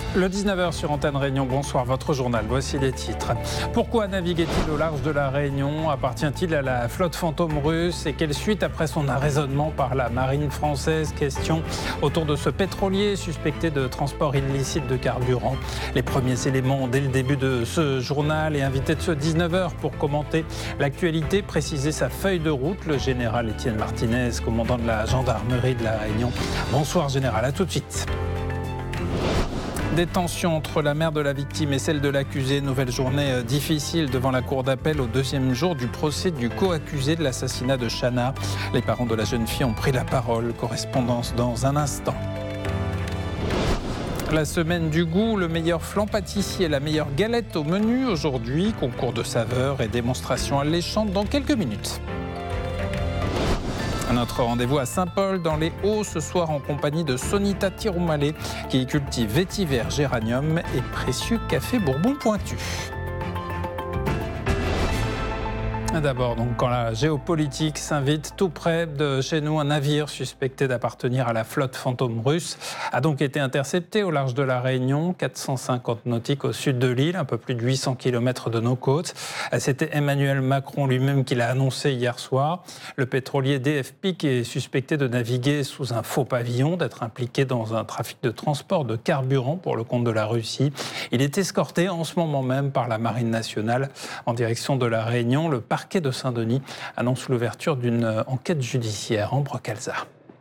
Le 19h sur Antenne Réunion, bonsoir, votre journal, voici les titres. Pourquoi naviguait-il au large de la Réunion? Appartient-il à la flotte fantôme russe? Et quelle suite après son arraisonnement par la marine française? Question autour de ce pétrolier suspecté de transport illicite de carburant. Les premiers éléments dès le début de ce journal et invité de ce 19h pour commenter l'actualité, préciser sa feuille de route, le général Étienne Martinez, commandant de la gendarmerie de la Réunion. Bonsoir général, à tout de suite. Des tensions entre la mère de la victime et celle de l'accusé. Nouvelle journée difficile devant la cour d'appel au deuxième jour du procès du co-accusé de l'assassinat de Chana. Les parents de la jeune fille ont pris la parole. Correspondance dans un instant. La semaine du goût, le meilleur flan pâtissier, la meilleure galette au menu aujourd'hui. Concours de saveurs et démonstrations alléchantes dans quelques minutes. Notre rendez-vous à Saint-Paul, dans les Hauts, ce soir en compagnie de Sonita Tiroumalé, qui cultive vétiver, géranium et précieux café Bourbon pointu. D'abord, donc, quand la géopolitique s'invite, tout près de chez nous, un navire suspecté d'appartenir à la flotte fantôme russe a donc été intercepté au large de la Réunion, 450 nautiques au sud de l'île, un peu plus de 800 km de nos côtes. C'était Emmanuel Macron lui-même qui l'a annoncé hier soir. Le pétrolier DFPIC est suspecté de naviguer sous un faux pavillon, d'être impliqué dans un trafic de transport de carburant pour le compte de la Russie. Il est escorté en ce moment même par la Marine nationale en direction de la Réunion. Le parquet de Saint-Denis annonce l'ouverture d'une enquête judiciaire. Ambre Calza.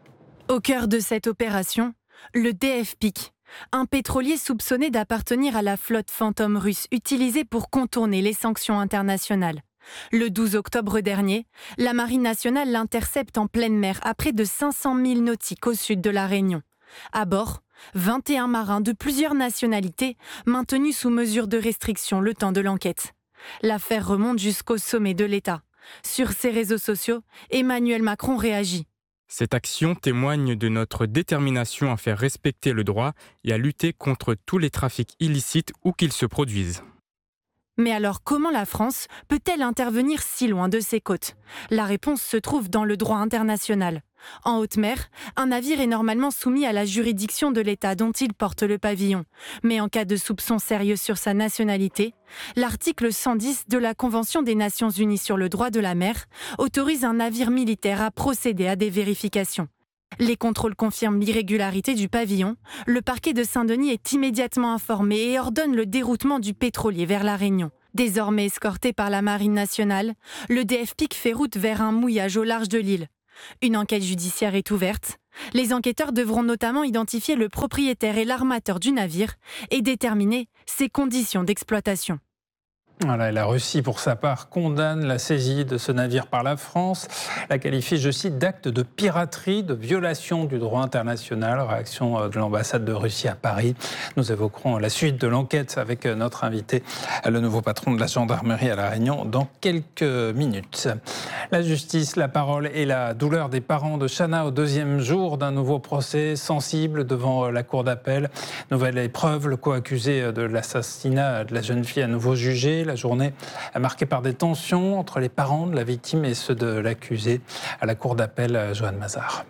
Au cœur de cette opération, le DFPIC, un pétrolier soupçonné d'appartenir à la flotte fantôme russe utilisée pour contourner les sanctions internationales. Le 12 octobre dernier, la Marine nationale l'intercepte en pleine mer à près de 500 000 nautiques au sud de la Réunion. À bord, 21 marins de plusieurs nationalités maintenus sous mesure de restriction le temps de l'enquête. L'affaire remonte jusqu'au sommet de l'État. Sur ses réseaux sociaux, Emmanuel Macron réagit. Cette action témoigne de notre détermination à faire respecter le droit et à lutter contre tous les trafics illicites où qu'ils se produisent. Mais alors comment la France peut-elle intervenir si loin de ses côtes? La réponse se trouve dans le droit international. En haute mer, un navire est normalement soumis à la juridiction de l'État dont il porte le pavillon. Mais en cas de soupçon sérieux sur sa nationalité, l'article 110 de la Convention des Nations Unies sur le droit de la mer autorise un navire militaire à procéder à des vérifications. Les contrôles confirment l'irrégularité du pavillon. Le parquet de Saint-Denis est immédiatement informé et ordonne le déroutement du pétrolier vers la Réunion. Désormais escorté par la Marine nationale, le DFPIC fait route vers un mouillage au large de l'île. Une enquête judiciaire est ouverte. Les enquêteurs devront notamment identifier le propriétaire et l'armateur du navire et déterminer ses conditions d'exploitation. Voilà, la Russie, pour sa part, condamne la saisie de ce navire par la France, la qualifie, je cite, d'acte de piraterie, de violation du droit international. Réaction de l'ambassade de Russie à Paris. Nous évoquerons la suite de l'enquête avec notre invité, le nouveau patron de la gendarmerie à La Réunion, dans quelques minutes. La justice, la parole et la douleur des parents de Chana au deuxième jour d'un nouveau procès sensible devant la cour d'appel. Nouvelle épreuve, le co-accusé de l'assassinat de la jeune fille à nouveau jugé. La journée marquée par des tensions entre les parents de la victime et ceux de l'accusé. À la cour d'appel, Johan Mazar.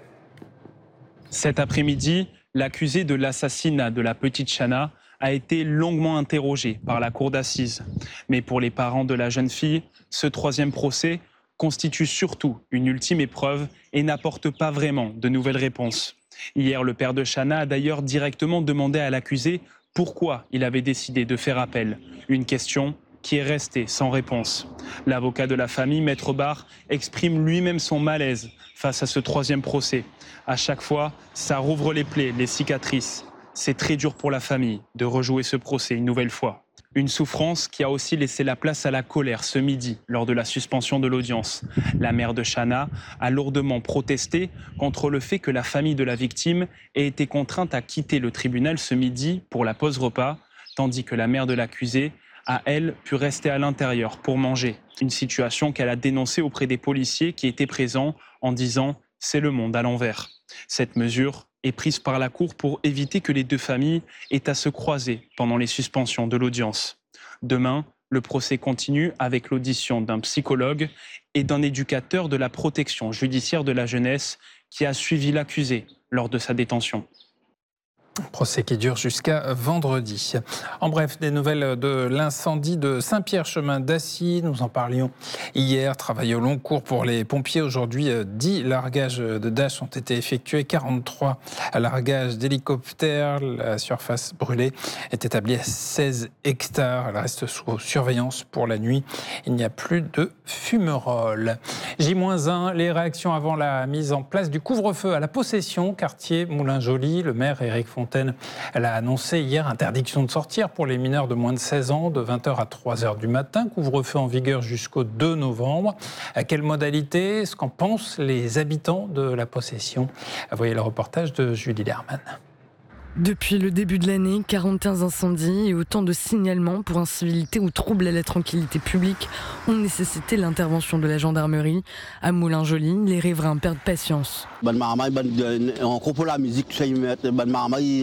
Cet après-midi, l'accusé de l'assassinat de la petite Chana a été longuement interrogé par la cour d'assises. Mais pour les parents de la jeune fille, ce troisième procès constitue surtout une ultime épreuve et n'apporte pas vraiment de nouvelles réponses. Hier, le père de Chana a d'ailleurs directement demandé à l'accusé pourquoi il avait décidé de faire appel. Une question qui est resté sans réponse. L'avocat de la famille, Maître Barre, exprime lui-même son malaise face à ce troisième procès. À chaque fois, ça rouvre les plaies, les cicatrices. C'est très dur pour la famille de rejouer ce procès une nouvelle fois. Une souffrance qui a aussi laissé la place à la colère ce midi lors de la suspension de l'audience. La mère de Chana a lourdement protesté contre le fait que la famille de la victime ait été contrainte à quitter le tribunal ce midi pour la pause repas, tandis que la mère de l'accusé a, elle, pu rester à l'intérieur pour manger. Une situation qu'elle a dénoncée auprès des policiers qui étaient présents en disant « c'est le monde à l'envers ». Cette mesure est prise par la Cour pour éviter que les deux familles aient à se croiser pendant les suspensions de l'audience. Demain, le procès continue avec l'audition d'un psychologue et d'un éducateur de la protection judiciaire de la jeunesse qui a suivi l'accusé lors de sa détention. Procès qui dure jusqu'à vendredi. En bref, des nouvelles de l'incendie de Saint-Pierre, chemin d'Assy. Nous en parlions hier. Travail au long cours pour les pompiers. Aujourd'hui, 10 largages de Dash ont été effectués, 43 largages d'hélicoptères. La surface brûlée est établie à 16 hectares. Elle reste sous surveillance pour la nuit. Il n'y a plus de fumerolles. J-1, les réactions avant la mise en place du couvre-feu à la Possession, quartier Moulin-Joly. Le maire Éric Fontaine elle a annoncé hier interdiction de sortir pour les mineurs de moins de 16 ans de 20h à 3h du matin. Couvre-feu en vigueur jusqu'au 2 novembre. À quelle modalité? Ce qu'en pensent les habitants de la Possession? Voyez le reportage de Julie Lerman. Depuis le début de l'année, 41 incendies et autant de signalements pour incivilités ou troubles à la tranquillité publique ont nécessité l'intervention de la gendarmerie. À Moulin-Joly, les riverains perdent patience. On coupe la musique, ils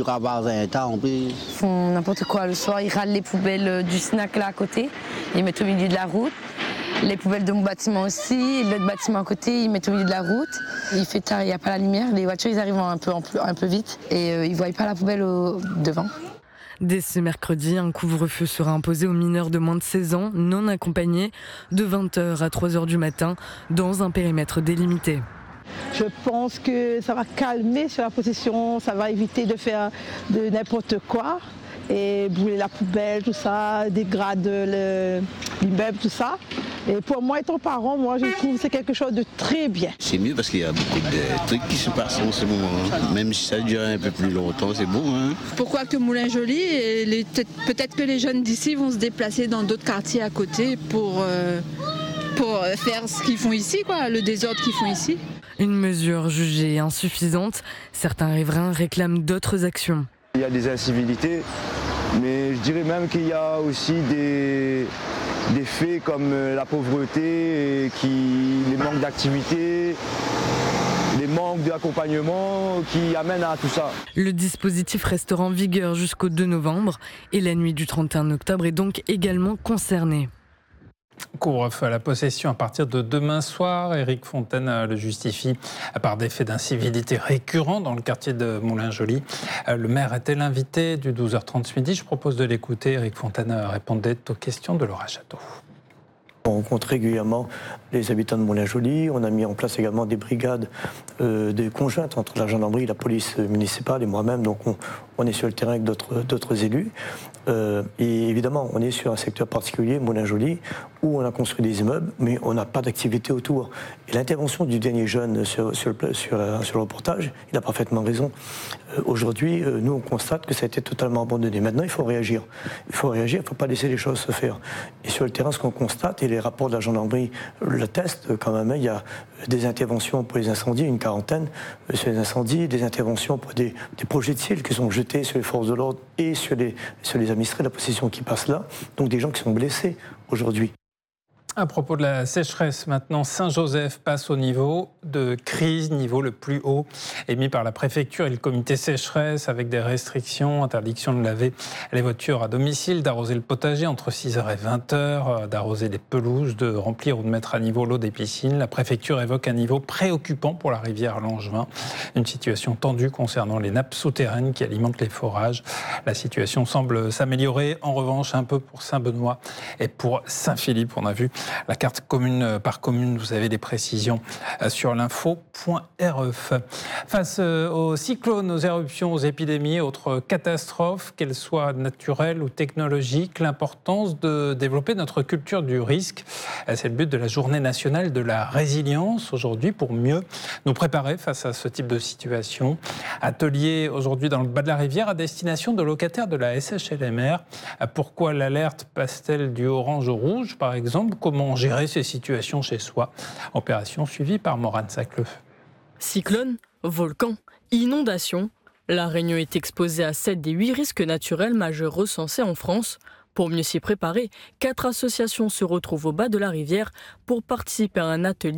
font n'importe quoi le soir, ils râlent les poubelles du snack là à côté, ils mettent au milieu de la route. Les poubelles de mon bâtiment aussi, l'autre bâtiment à côté, ils mettent au milieu de la route. Il fait tard, il n'y a pas la lumière, les voitures ils arrivent un peu vite et ils ne voient pas la poubelle devant. Dès ce mercredi, un couvre-feu sera imposé aux mineurs de moins de 16 ans, non accompagnés, de 20h à 3h du matin, dans un périmètre délimité. Je pense que ça va calmer sur la Possession, ça va éviter de faire de n'importe quoi. Et brûler la poubelle, tout ça, dégrader l'immeuble, tout ça. Et pour moi, étant parent, moi, je trouve que c'est quelque chose de très bien. C'est mieux parce qu'il y a beaucoup de trucs qui se passent en ce moment. Même si ça dure un peu plus longtemps, c'est bon. Pourquoi que Moulin-Joly et peut-être que les jeunes d'ici vont se déplacer dans d'autres quartiers à côté pour faire ce qu'ils font ici, quoi, le désordre qu'ils font ici. Une mesure jugée insuffisante. Certains riverains réclament d'autres actions. Il y a des incivilités, mais je dirais même qu'il y a aussi des faits comme la pauvreté, les manques d'activité, les manques d'accompagnement qui amènent à tout ça. Le dispositif restera en vigueur jusqu'au 2 novembre et la nuit du 31 octobre est donc également concernée. Couvre-feu à la Possession à partir de demain soir. Éric Fontaine le justifie par des faits d'incivilité récurrents dans le quartier de Moulin-Joly. Le maire était l'invité du 12h30 ce midi. Je propose de l'écouter. Éric Fontaine répondait aux questions de Laura Château. On rencontre régulièrement les habitants de Moulin-Joly. On a mis en place également des brigades de conjointes entre la gendarmerie, la police municipale et moi-même. Donc on est sur le terrain avec d'autres élus. Et évidemment, on est sur un secteur particulier, Moulin-Joly, où on a construit des immeubles, mais on n'a pas d'activité autour. Et l'intervention du dernier jeune sur le reportage, il a parfaitement raison. Aujourd'hui, nous, on constate que ça a été totalement abandonné. Maintenant, il faut réagir. Il faut réagir, il ne faut pas laisser les choses se faire. Et sur le terrain, ce qu'on constate, et les rapports de la gendarmerie le testent quand même, il y a des interventions pour les incendies, une quarantaine sur les incendies, des interventions pour des projets de ciel qui sont jetés sur les forces de l'ordre et sur les administrés de la Possession qui passent là. Donc des gens qui sont blessés aujourd'hui. À propos de la sécheresse, maintenant, Saint-Joseph passe au niveau de crise, niveau le plus haut, émis par la préfecture et le comité sécheresse, avec des restrictions, interdiction de laver les voitures à domicile, d'arroser le potager entre 6h et 20h, d'arroser les pelouses, de remplir ou de mettre à niveau l'eau des piscines. La préfecture évoque un niveau préoccupant pour la rivière Langevin, une situation tendue concernant les nappes souterraines qui alimentent les forages. La situation semble s'améliorer, en revanche, un peu pour Saint-Benoît et pour Saint-Philippe. On a vu la carte commune par commune, vous avez des précisions sur l'info.rf. Face aux cyclones, aux éruptions, aux épidémies, autres catastrophes, qu'elles soient naturelles ou technologiques, l'importance de développer notre culture du risque. C'est le but de la Journée nationale de la résilience aujourd'hui pour mieux nous préparer face à ce type de situation. Atelier aujourd'hui dans le bas de la rivière à destination de locataires de la SHLMR. Pourquoi l'alerte passe-t-elle du orange au rouge, par exemple ? Comment gérer ces situations chez soi? Opération suivie par Morane Sacleux. Cyclone, volcan, inondation. La Réunion est exposée à 7 des 8 risques naturels majeurs recensés en France. Pour mieux s'y préparer, 4 associations se retrouvent au bas de la rivière pour participer à un atelier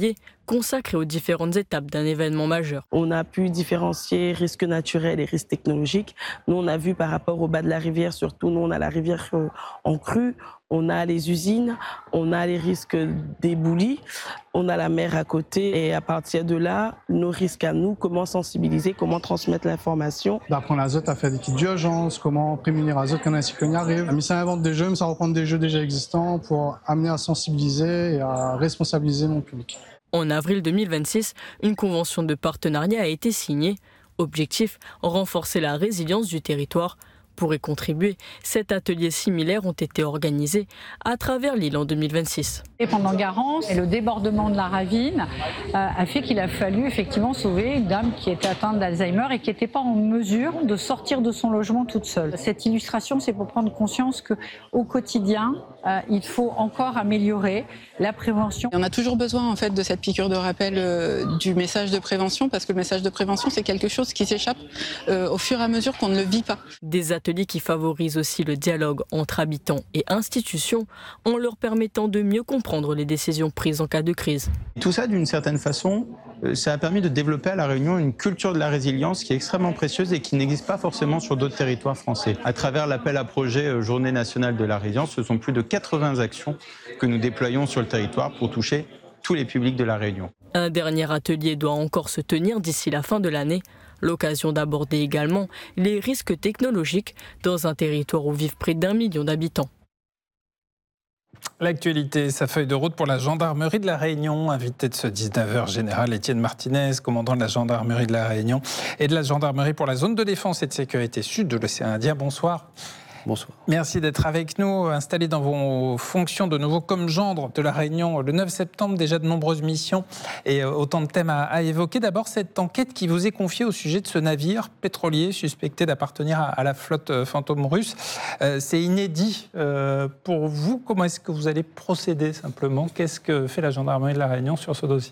consacrée aux différentes étapes d'un événement majeur. On a pu différencier risques naturels et risques technologiques. Nous, on a vu par rapport au bas de la rivière, surtout nous, on a la rivière en crue, on a les usines, on a les risques d'éboulis, on a la mer à côté. Et à partir de là, nos risques à nous, comment sensibiliser, comment transmettre l'information. D'apprendre l'azote à faire des kits d'urgence, comment prémunir l'azote quand un cyclone arrive. Mais ça invente des jeux, mais ça reprend des jeux déjà existants pour amener à sensibiliser et à responsabiliser mon public. En avril 2026, une convention de partenariat a été signée. Objectif, renforcer la résilience du territoire. Pour y contribuer, 7 ateliers similaires ont été organisés à travers l'île en 2026. Et pendant Garance, le débordement de la ravine a fait qu'il a fallu effectivement sauver une dame qui était atteinte d'Alzheimer et qui n'était pas en mesure de sortir de son logement toute seule. Cette illustration, c'est pour prendre conscience qu'au quotidien, il faut encore améliorer la prévention. On a toujours besoin en fait de cette piqûre de rappel du message de prévention, parce que le message de prévention, c'est quelque chose qui s'échappe au fur et à mesure qu'on ne le vit pas. Des ateliers qui favorisent aussi le dialogue entre habitants et institutions en leur permettant de mieux comprendre les décisions prises en cas de crise. Tout ça, d'une certaine façon, ça a permis de développer à La Réunion une culture de la résilience qui est extrêmement précieuse et qui n'existe pas forcément sur d'autres territoires français. À travers l'appel à projet Journée nationale de la résilience, ce sont plus de 80 actions que nous déployons sur le territoire pour toucher tous les publics de La Réunion. Un dernier atelier doit encore se tenir d'ici la fin de l'année. L'occasion d'aborder également les risques technologiques dans un territoire où vivent près d'1 million d'habitants. L'actualité, sa feuille de route pour la gendarmerie de La Réunion. Invité de ce 19h, général Étienne Martinez, commandant de la gendarmerie de La Réunion et de la gendarmerie pour la zone de défense et de sécurité sud de l'océan Indien. Bonsoir. Bonsoir. Merci d'être avec nous, installé dans vos fonctions de nouveau comme gendre de La Réunion le 9 septembre, déjà de nombreuses missions et autant de thèmes à évoquer. D'abord, cette enquête qui vous est confiée au sujet de ce navire pétrolier suspecté d'appartenir à la flotte fantôme russe. C'est inédit pour vous. Comment est-ce que vous allez procéder simplement ? Qu'est-ce que fait la gendarmerie de La Réunion sur ce dossier ?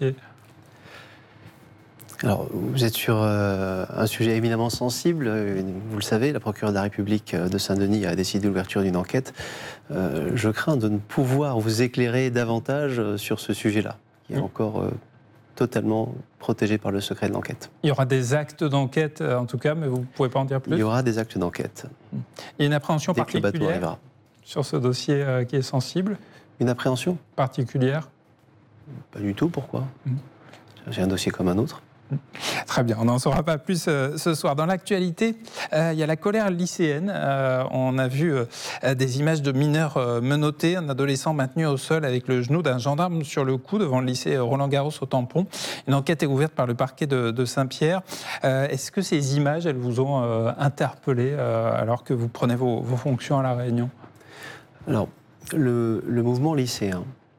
Alors, vous êtes sur un sujet éminemment sensible. Vous le savez, la procureure de la République de Saint-Denis a décidé l'ouverture d'une enquête. Je crains de ne pouvoir vous éclairer davantage sur ce sujet-là, qui est encore totalement protégé par le secret de l'enquête. Il y aura des actes d'enquête, en tout cas, mais vous ne pouvez pas en dire plus ? Il y aura des actes d'enquête. Il y a une appréhension particulière sur ce dossier qui est sensible ? Une appréhension particulière ? Pas du tout, pourquoi ? J'ai un dossier comme un autre. Très bien, on n'en saura pas plus ce soir. Dans l'actualité, il y a la colère lycéenne. On a vu des images de mineurs menottés, un adolescent maintenu au sol avec le genou d'un gendarme sur le cou devant le lycée Roland-Garros au Tampon. Une enquête est ouverte par le parquet de Saint-Pierre. Est-ce que ces images, elles vous ont interpellé alors que vous prenez vos fonctions à La Réunion ? Alors, le mouvement lycéen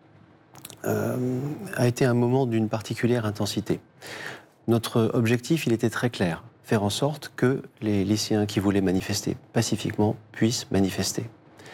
a été un moment d'une particulière intensité. Notre objectif, il était très clair, faire en sorte que les lycéens qui voulaient manifester pacifiquement puissent manifester.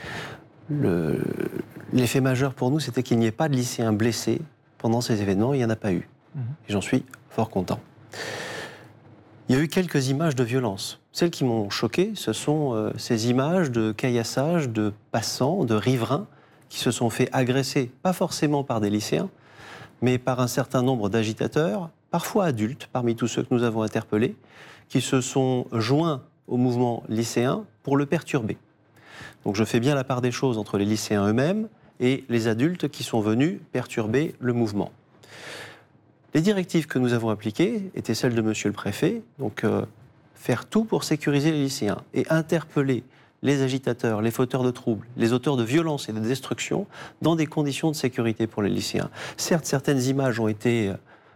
L'effet majeur pour nous, c'était qu'il n'y ait pas de lycéens blessés pendant ces événements, il n'y en a pas eu. Et j'en suis fort content. Il y a eu quelques images de violence. Celles qui m'ont choqué, ce sont ces images de caillassage, de passants, de riverains qui se sont fait agresser, pas forcément par des lycéens, mais par un certain nombre d'agitateurs, parfois adultes, parmi tous ceux que nous avons interpellés, qui se sont joints au mouvement lycéen pour le perturber. Donc je fais bien la part des choses entre les lycéens eux-mêmes et les adultes qui sont venus perturber le mouvement. Les directives que nous avons appliquées étaient celles de Monsieur le Préfet, donc faire tout pour sécuriser les lycéens et interpeller les agitateurs, les fauteurs de troubles, les auteurs de violences et de destruction dans des conditions de sécurité pour les lycéens. Certes, certaines images ont été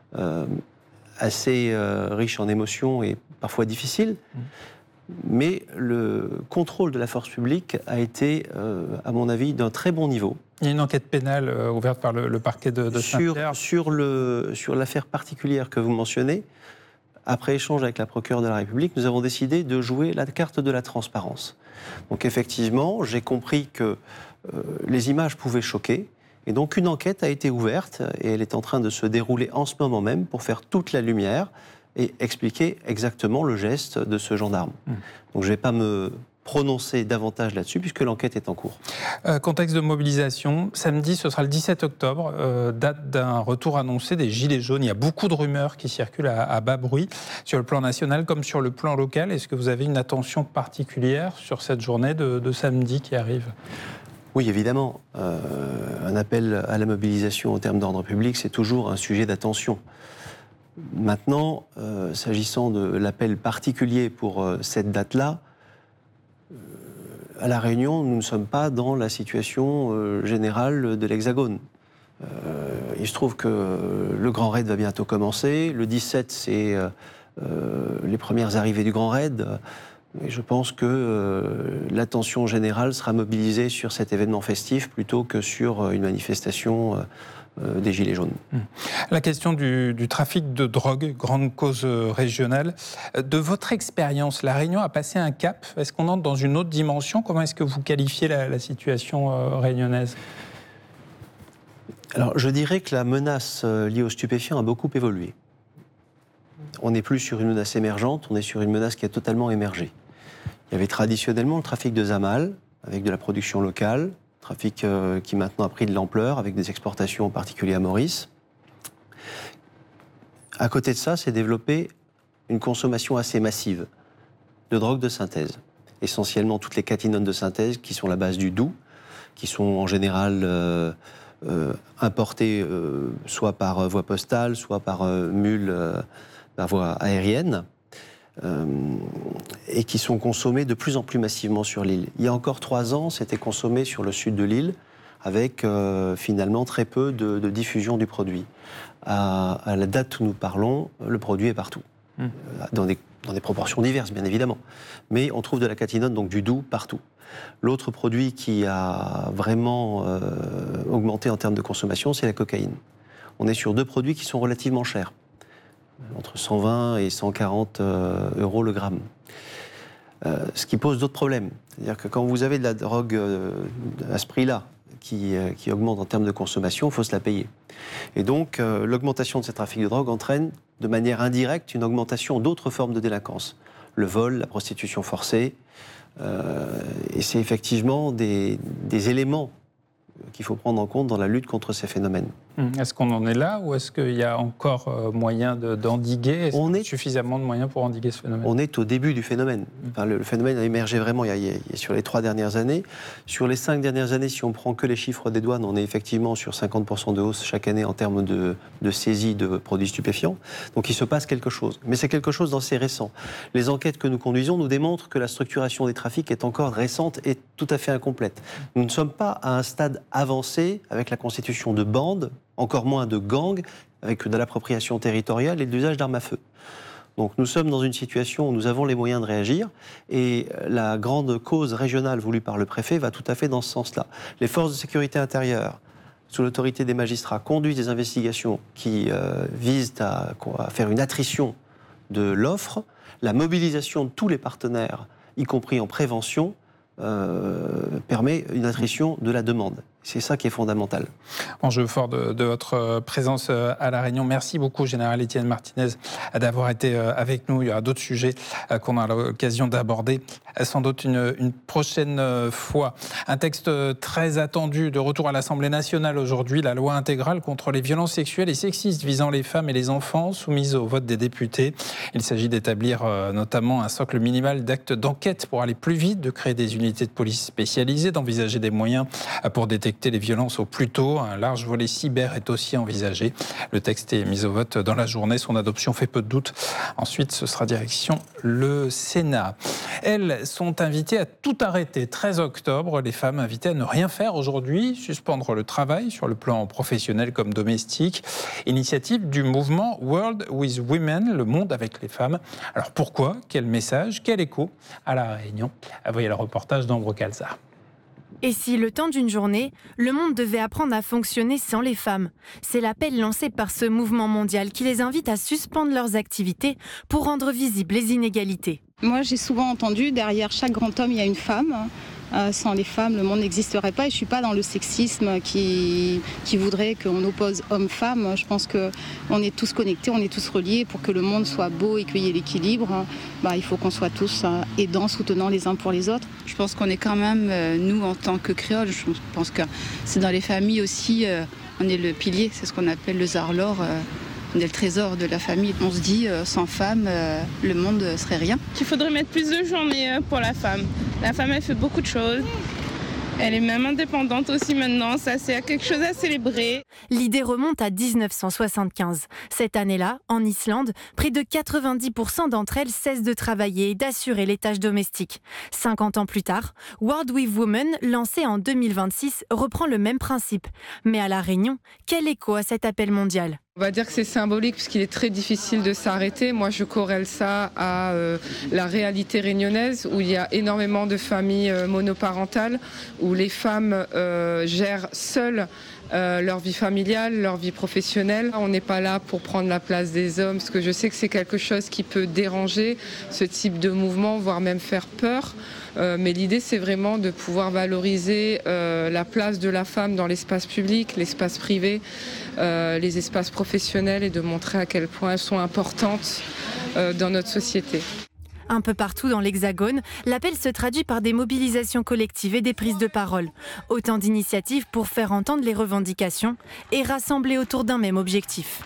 assez riches en émotions et parfois difficiles, mais le contrôle de la force publique a été, à mon avis, d'un très bon niveau. Il y a une enquête pénale ouverte par le parquet de Saint-Pierre. Sur l'affaire particulière que vous mentionnez, après échange avec la procureure de la République, nous avons décidé de jouer la carte de la transparence. Donc effectivement, j'ai compris que les images pouvaient choquer, et donc une enquête a été ouverte, et elle est en train de se dérouler en ce moment même pour faire toute la lumière et expliquer exactement le geste de ce gendarme. Donc je ne vais pas me prononcer davantage là-dessus, puisque l'enquête est en cours. Contexte de mobilisation, samedi, ce sera le 17 octobre, date d'un retour annoncé des Gilets jaunes. Il y a beaucoup de rumeurs qui circulent à bas bruit, sur le plan national comme sur le plan local. Est-ce que vous avez une attention particulière sur cette journée de samedi qui arrive ? Oui, évidemment. Un appel à la mobilisation en termes d'ordre public, c'est toujours un sujet d'attention. Maintenant, s'agissant de l'appel particulier pour cette date-là, à La Réunion, nous ne sommes pas dans la situation générale de l'Hexagone. Il se trouve que le Grand Raid va bientôt commencer. Le 17, c'est les premières arrivées du Grand Raid. Et je pense que l'attention générale sera mobilisée sur cet événement festif plutôt que sur une manifestation des Gilets jaunes. La question du trafic de drogue, grande cause régionale. De votre expérience, La Réunion a passé un cap. Est-ce qu'on entre dans une autre dimension ? Comment est-ce que vous qualifiez la situation réunionnaise ? Alors, je dirais que la menace liée aux stupéfiants a beaucoup évolué. On n'est plus sur une menace émergente, on est sur une menace qui a totalement émergé. Il y avait traditionnellement le trafic de Zamal, avec de la production locale, trafic qui maintenant a pris de l'ampleur, avec des exportations en particulier à Maurice. À côté de ça, s'est développée une consommation assez massive de drogues de synthèse. Essentiellement toutes les catinones de synthèse qui sont la base du doux, qui sont en général importées soit par voie postale, soit par mule, par voie aérienne. Et qui sont consommés de plus en plus massivement sur l'île. Il y a encore 3 ans, c'était consommé sur le sud de l'île, avec finalement très peu de diffusion du produit. À la date où nous parlons, le produit est partout, dans des proportions diverses, bien évidemment. Mais on trouve de la catinone, donc du doux, partout. L'autre produit qui a vraiment augmenté en termes de consommation, c'est la cocaïne. On est sur 2 produits qui sont relativement chers, entre 120 et 140 euros le gramme. Ce qui pose d'autres problèmes. C'est-à-dire que quand vous avez de la drogue à ce prix-là, qui augmente en termes de consommation, il faut se la payer. Et donc, l'augmentation de ces trafics de drogue entraîne de manière indirecte une augmentation d'autres formes de délinquance. Le vol, la prostitution forcée. Et c'est effectivement des éléments qu'il faut prendre en compte dans la lutte contre ces phénomènes. Est-ce qu'on en est là ou est-ce qu'il y a encore moyen d'endiguer ? Est-ce qu'il y a suffisamment de moyens pour endiguer ce phénomène ? On est au début du phénomène. Enfin, le phénomène a émergé vraiment sur les 3 dernières années. Sur les 5 dernières années, si on prend que les chiffres des douanes, on est effectivement sur 50% de hausse chaque année en termes de saisie de produits stupéfiants. Donc il se passe quelque chose. Mais c'est quelque chose d'assez récent. Les enquêtes que nous conduisons nous démontrent que la structuration des trafics est encore récente et tout à fait incomplète. Nous ne sommes pas à un stade avancé avec la constitution de bandes, encore moins de gangs, avec de l'appropriation territoriale et de l'usage d'armes à feu. Donc nous sommes dans une situation où nous avons les moyens de réagir et la grande cause régionale voulue par le préfet va tout à fait dans ce sens-là. Les forces de sécurité intérieure, sous l'autorité des magistrats, conduisent des investigations qui visent à faire une attrition de l'offre, la mobilisation de tous les partenaires, y compris en prévention, permet une attrition de la demande. C'est ça qui est fondamental. Enjeu fort de votre présence à La Réunion. Merci beaucoup, Général Étienne Martinez, d'avoir été avec nous. Il y aura d'autres sujets qu'on a l'occasion d'aborder sans doute une prochaine fois. Un texte très attendu de retour à l'Assemblée nationale aujourd'hui, la loi intégrale contre les violences sexuelles et sexistes visant les femmes et les enfants, soumise au vote des députés. Il s'agit d'établir notamment un socle minimal d'actes d'enquête pour aller plus vite, de créer des unités de police spécialisées, d'envisager des moyens pour détecter les violences au plus tôt. Un large volet cyber est aussi envisagé. Le texte est mis au vote dans la journée. Son adoption fait peu de doute. Ensuite, ce sera direction le Sénat. Elles sont invitées à tout arrêter. 13 octobre, les femmes invitées à ne rien faire aujourd'hui, suspendre le travail sur le plan professionnel comme domestique. Initiative du mouvement World with Women, le monde avec les femmes. Alors pourquoi ? Quel message ? Quel écho à La Réunion ? Voyez le reportage d'Ambre Calza. Et si, le temps d'une journée, le monde devait apprendre à fonctionner sans les femmes ? C'est l'appel lancé par ce mouvement mondial qui les invite à suspendre leurs activités pour rendre visibles les inégalités. Moi, j'ai souvent entendu, derrière chaque grand homme, il y a une femme. Sans les femmes, le monde n'existerait pas. Et je ne suis pas dans le sexisme qui voudrait qu'on oppose hommes-femmes. Je pense qu'on est tous connectés, on est tous reliés. Pour que le monde soit beau et qu'il y ait l'équilibre, il faut qu'on soit tous aidants, soutenants les uns pour les autres. Je pense qu'on est quand même, nous, en tant que créoles, je pense que c'est dans les familles aussi, on est le pilier, c'est ce qu'on appelle le zarlor. On est le trésor de la famille. On se dit, sans femme, le monde serait rien. Il faudrait mettre plus de journées pour la femme. La femme, elle fait beaucoup de choses. Elle est même indépendante aussi maintenant, ça c'est quelque chose à célébrer. L'idée remonte à 1975. Cette année-là, en Islande, près de 90% d'entre elles cessent de travailler et d'assurer les tâches domestiques. 50 ans plus tard, World with Women, lancé en 2026, reprend le même principe. Mais à La Réunion, quel écho à cet appel mondial ? On va dire que c'est symbolique puisqu'il est très difficile de s'arrêter. Moi, je corrèle ça à la réalité réunionnaise où il y a énormément de familles monoparentales, où les femmes gèrent seules leur vie familiale, leur vie professionnelle. On n'est pas là pour prendre la place des hommes, parce que je sais que c'est quelque chose qui peut déranger ce type de mouvement, voire même faire peur. Mais l'idée, c'est vraiment de pouvoir valoriser la place de la femme dans l'espace public, l'espace privé, les espaces professionnels et de montrer à quel point elles sont importantes dans notre société. Un peu partout dans l'Hexagone, l'appel se traduit par des mobilisations collectives et des prises de parole. Autant d'initiatives pour faire entendre les revendications et rassembler autour d'un même objectif.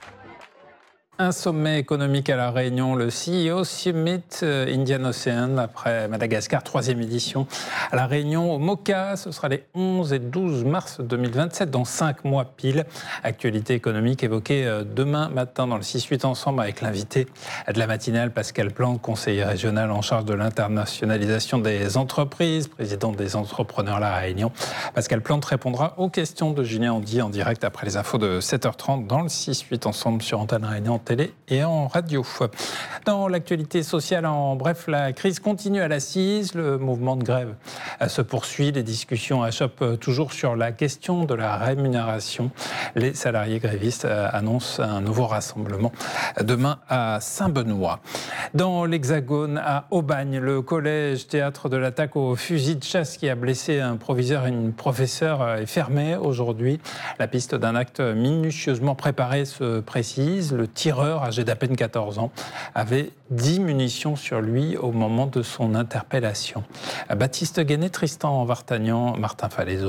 Un sommet économique à La Réunion, le CEO Summit Indian Ocean, après Madagascar, 3e édition. À La Réunion, au MOCA, ce sera les 11 et 12 mars 2027, dans 5 mois pile. Actualité économique évoquée demain matin dans le 6-8 ensemble avec l'invité de la matinale, Pascal Plante, conseiller régional en charge de l'internationalisation des entreprises, président des entrepreneurs La Réunion. Pascal Plante répondra aux questions de Julien Andy en direct après les infos de 7h30 dans le 6-8 ensemble sur Antenne Réunion, télé et en radio. Dans l'actualité sociale, en bref, la crise continue à l'assise. Le mouvement de grève se poursuit. Les discussions achoppent toujours sur la question de la rémunération. Les salariés grévistes annoncent un nouveau rassemblement demain à Saint-Benoît. Dans l'Hexagone, à Aubagne, le collège théâtre de l'attaque au fusil de chasse qui a blessé un proviseur et une professeure est fermé aujourd'hui. La piste d'un acte minutieusement préparé se précise. Le tireur, âgé d'à peine 14 ans, avait 10 munitions sur lui au moment de son interpellation. Baptiste Guéné, Tristan Vartagnan, Martin Falaiso.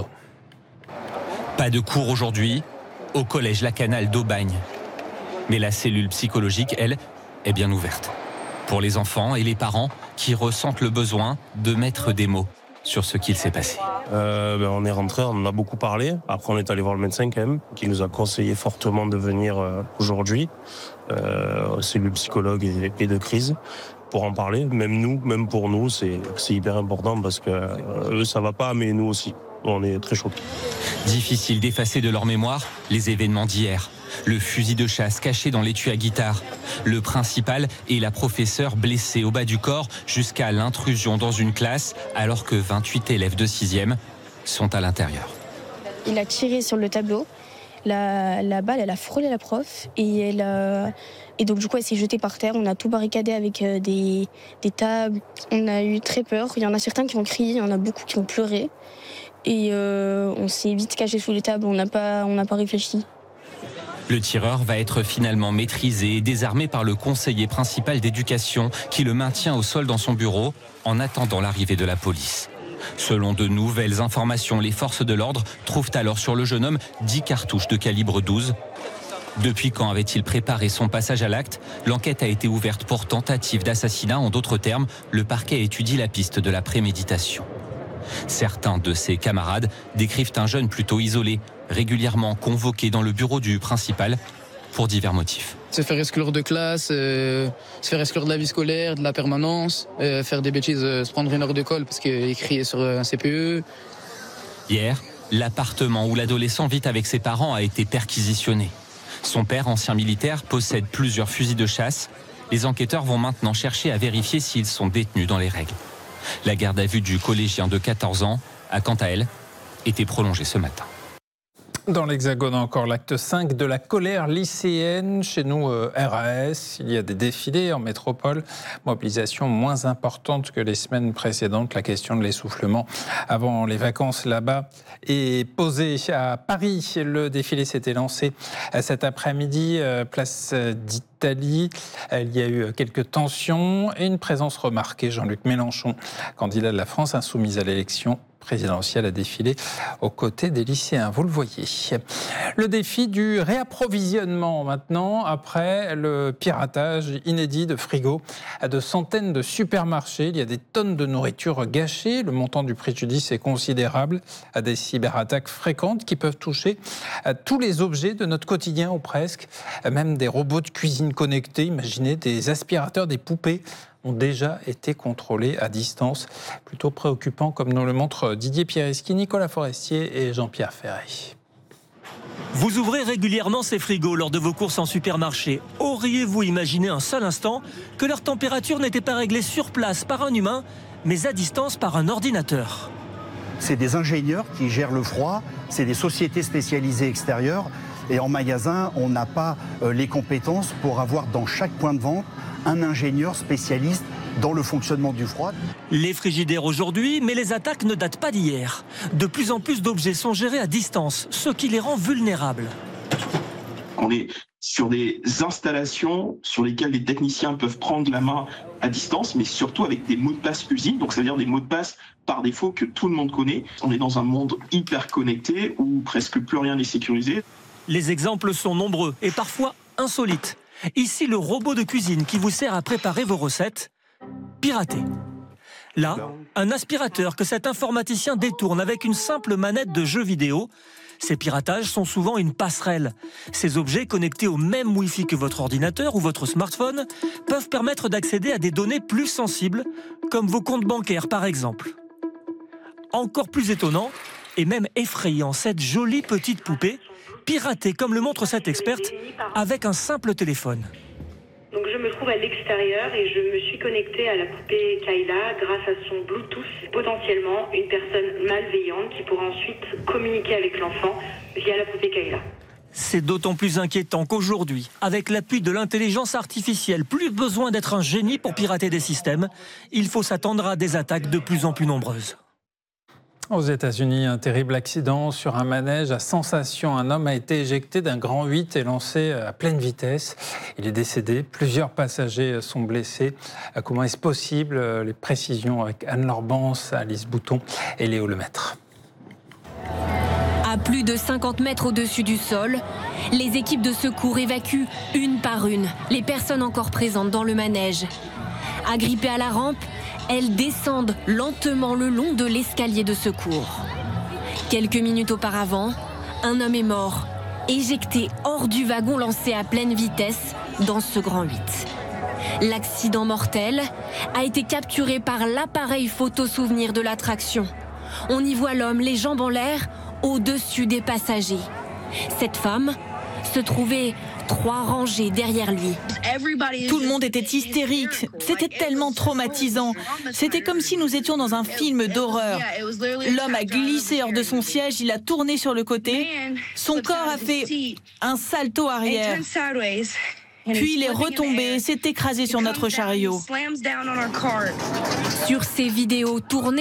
Pas de cours aujourd'hui au collège La Canale d'Aubagne. Mais la cellule psychologique, elle, est bien ouverte. Pour les enfants et les parents qui ressentent le besoin de mettre des mots sur ce qu'il s'est passé. On est rentré, on en a beaucoup parlé. Après, on est allé voir le médecin quand même, qui nous a conseillé fortement de venir aujourd'hui, cellule psychologue et de crise, pour en parler. Même nous, même pour nous, c'est hyper important parce que eux, ça va pas, mais nous aussi. On est très choqués. Difficile d'effacer de leur mémoire les événements d'hier. Le fusil de chasse caché dans l'étui à guitare. Le principal et la professeure blessés au bas du corps jusqu'à l'intrusion dans une classe alors que 28 élèves de 6e sont à l'intérieur. Il a tiré sur le tableau. La balle, elle a frôlé la prof et donc du coup, elle s'est jetée par terre. On a tout barricadé avec des tables. On a eu très peur. Il y en a certains qui ont crié, il y en a beaucoup qui ont pleuré. Et on s'est vite caché sous les tables, on n'a pas réfléchi. Le tireur va être finalement maîtrisé et désarmé par le conseiller principal d'éducation qui le maintient au sol dans son bureau en attendant l'arrivée de la police. Selon de nouvelles informations, les forces de l'ordre trouvent alors sur le jeune homme 10 cartouches de calibre 12. Depuis quand avait-il préparé son passage à l'acte? L'enquête a été ouverte pour tentative d'assassinat. En d'autres termes, le parquet étudie la piste de la préméditation. Certains de ses camarades décrivent un jeune plutôt isolé, régulièrement convoqué dans le bureau du principal pour divers motifs. Se faire exclure de classe, se faire exclure de la vie scolaire, de la permanence, faire des bêtises, se prendre une heure d'école parce qu'il criait sur un CPE. Hier, l'appartement où l'adolescent vit avec ses parents a été perquisitionné. Son père, ancien militaire, possède plusieurs fusils de chasse. Les enquêteurs vont maintenant chercher à vérifier s'ils sont détenus dans les règles. La garde à vue du collégien de 14 ans a, quant à elle, été prolongée ce matin. Dans l'Hexagone encore, l'acte 5 de la colère lycéenne. Chez nous, RAS, il y a des défilés en métropole. Mobilisation moins importante que les semaines précédentes. La question de l'essoufflement avant les vacances là-bas est posée. À Paris, le défilé s'était lancé cet après-midi, place d'Italie. Il y a eu quelques tensions et une présence remarquée. Jean-Luc Mélenchon, candidat de la France insoumise à l'élection présidentielle, a défilé aux côtés des lycéens, vous le voyez. Le défi du réapprovisionnement maintenant, après le piratage inédit de frigos à de centaines de supermarchés. Il y a des tonnes de nourriture gâchée. Le montant du préjudice est considérable, à des cyberattaques fréquentes qui peuvent toucher à tous les objets de notre quotidien ou presque, même des robots de cuisine connectés. Imaginez, des aspirateurs, des poupées ont déjà été contrôlés à distance. Plutôt préoccupant, comme nous le montrent Didier Piereschi, Nicolas Forestier et Jean-Pierre Ferré. Vous ouvrez régulièrement ces frigos lors de vos courses en supermarché. Auriez-vous imaginé un seul instant que leur température n'était pas réglée sur place par un humain, mais à distance par un ordinateur ? C'est des ingénieurs qui gèrent le froid, c'est des sociétés spécialisées extérieures. Et en magasin, on n'a pas les compétences pour avoir dans chaque point de vente un ingénieur spécialiste dans le fonctionnement du froid. Les frigidaires aujourd'hui, mais les attaques ne datent pas d'hier. De plus en plus d'objets sont gérés à distance, ce qui les rend vulnérables. On est sur des installations sur lesquelles les techniciens peuvent prendre la main à distance, mais surtout avec des mots de passe usine, donc c'est-à-dire des mots de passe par défaut que tout le monde connaît. On est dans un monde hyper connecté où presque plus rien n'est sécurisé. Les exemples sont nombreux et parfois insolites. Ici, le robot de cuisine qui vous sert à préparer vos recettes, piraté. Là, un aspirateur que cet informaticien détourne avec une simple manette de jeu vidéo. Ces piratages sont souvent une passerelle. Ces objets connectés au même Wi-Fi que votre ordinateur ou votre smartphone peuvent permettre d'accéder à des données plus sensibles, comme vos comptes bancaires par exemple. Encore plus étonnant, et même effrayant, cette jolie petite poupée, piratée comme le montre cette experte, avec un simple téléphone. Donc je me trouve à l'extérieur et je me suis connectée à la poupée Kayla grâce à son Bluetooth. Potentiellement une personne malveillante qui pourra ensuite communiquer avec l'enfant via la poupée Kayla. C'est d'autant plus inquiétant qu'aujourd'hui, avec l'appui de l'intelligence artificielle, plus besoin d'être un génie pour pirater des systèmes. Il faut s'attendre à des attaques de plus en plus nombreuses. Aux États-Unis, un terrible accident sur un manège à Sensation. Un homme a été éjecté d'un grand 8 et lancé à pleine vitesse. Il est décédé. Plusieurs passagers sont blessés. Comment est-ce possible? Les précisions avec Anne-Laure Bance, Alice Bouton et Léo Lemaître. À plus de 50 mètres au-dessus du sol, les équipes de secours évacuent une par une les personnes encore présentes dans le manège. Agrippées à la rampe, elles descendent lentement le long de l'escalier de secours. Quelques minutes auparavant, un homme est mort, éjecté hors du wagon lancé à pleine vitesse dans ce grand 8. L'accident mortel a été capturé par l'appareil photo-souvenir de l'attraction. On y voit l'homme, les jambes en l'air, au-dessus des passagers. Cette femme se trouvait 3 rangées derrière lui. Tout le monde était hystérique. C'était tellement traumatisant. C'était comme si nous étions dans un film d'horreur. L'homme a glissé hors de son siège, il a tourné sur le côté. Son corps a fait un salto arrière. Puis il est retombé, s'est écrasé sur notre chariot. Sur ces vidéos tournées